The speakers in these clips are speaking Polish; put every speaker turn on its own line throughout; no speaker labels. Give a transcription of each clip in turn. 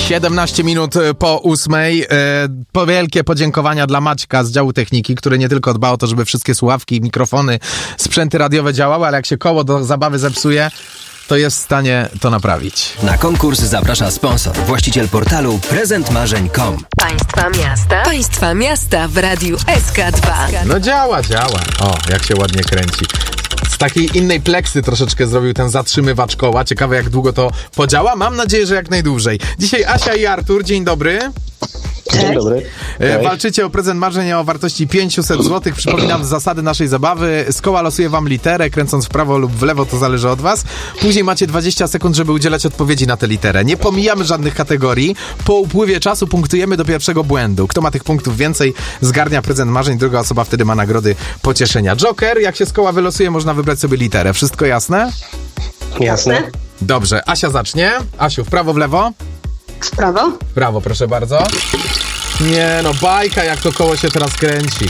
17 minut po 8:00. Wielkie podziękowania dla Maćka z działu techniki, który nie tylko dba o to, żeby wszystkie słuchawki, mikrofony, sprzęty radiowe działały, ale jak się koło do zabawy zepsuje, to jest w stanie to naprawić.
Na konkurs zaprasza sponsor, właściciel portalu prezentmarzeń.com.
Państwa miasta w radiu SK2.
No działa. O, jak się ładnie kręci. Z takiej innej pleksy troszeczkę zrobił ten zatrzymywacz koła. Ciekawe, jak długo to podziała. Mam nadzieję, że jak najdłużej. Dzisiaj Asia i Artur. Dzień dobry.
Dzień dobry.
Walczycie o prezent marzeń o wartości 500 zł. Przypominam zasady naszej zabawy. Z koła losuje wam literę, kręcąc w prawo lub w lewo, to zależy od was. Później macie 20 sekund, żeby udzielać odpowiedzi na tę literę. Nie pomijamy żadnych kategorii. Po upływie czasu punktujemy do pierwszego błędu. Kto ma tych punktów więcej, zgarnia prezent marzeń. Druga osoba wtedy ma nagrody pocieszenia. Joker, jak się z koła wylosuje, można wybrać sobie literę. Wszystko jasne?
Jasne.
Dobrze, Asia zacznie. Asiu, w prawo, w lewo?
W prawo.
W prawo, proszę bardzo. Nie no, bajka, jak to koło się teraz kręci.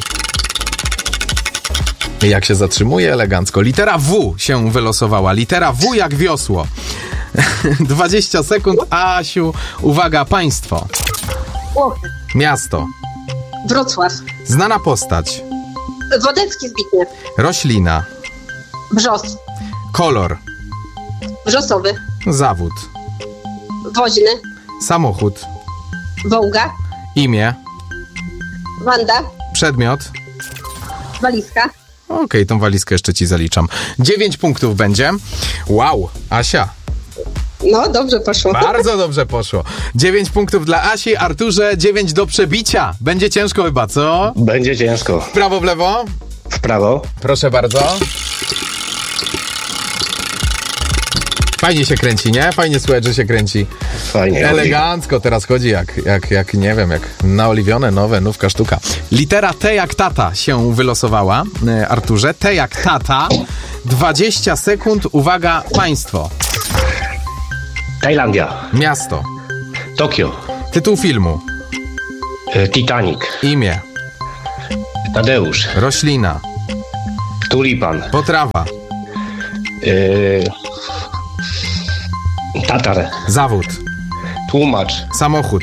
I jak się zatrzymuje elegancko. Litera W się wylosowała. Litera W jak wiosło. 20 sekund. Asiu, uwaga, państwo.
Włochy.
Miasto.
Wrocław.
Znana postać.
Wodecki Zbigniew.
Roślina.
Brzos.
Kolor.
Wrzosowy.
Zawód.
Woźny.
Samochód.
Wołga.
Imię.
Wanda.
Przedmiot.
Walizka.
Okej, tą walizkę jeszcze ci zaliczam. 9 punktów będzie. Wow, Asia.
No, dobrze poszło.
Bardzo dobrze poszło. 9 punktów dla Asi, Arturze 9 do przebicia. Będzie ciężko chyba, co?
Będzie ciężko.
W prawo, w lewo?
W prawo.
Proszę bardzo. Fajnie się kręci, nie? Fajnie słychać, że się kręci.
Fajnie.
Elegancko teraz chodzi jak nie wiem, jak naoliwione, nowe, nówka sztuka. Litera T jak tata się wylosowała, Arturze. T jak tata. 20 sekund. Uwaga, państwo.
Tajlandia.
Miasto.
Tokio.
Tytuł filmu.
Titanic.
Imię.
Tadeusz.
Roślina.
Tulipan.
Potrawa.
Tatar.
Zawód.
Tłumacz.
Samochód.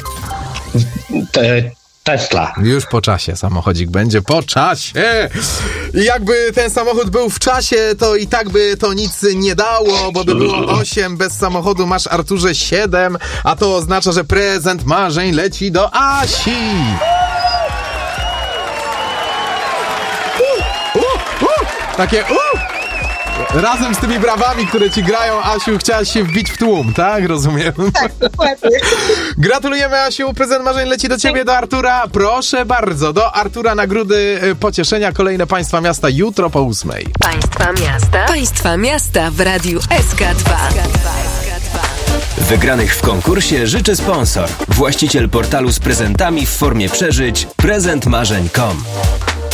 Tesla.
Już po czasie samochodzik będzie, po czasie. I jakby ten samochód był w czasie, to i tak by to nic nie dało, bo by było 8, bez samochodu masz, Arturze, 7, a to oznacza, że prezent marzeń leci do Asi. Takie razem z tymi brawami, które ci grają, Asiu, chciałaś się wbić w tłum, tak? Rozumiem.
Tak, dokładnie.
Gratulujemy, Asiu. Prezent marzeń leci do ciebie, do Artura. Proszę bardzo, do Artura nagrody pocieszenia. Kolejne państwa miasta jutro po 8:00.
Państwa miasta w radiu SK2.
Wygranych w konkursie życzy sponsor, właściciel portalu z prezentami w formie przeżyć prezentmarzeń.com.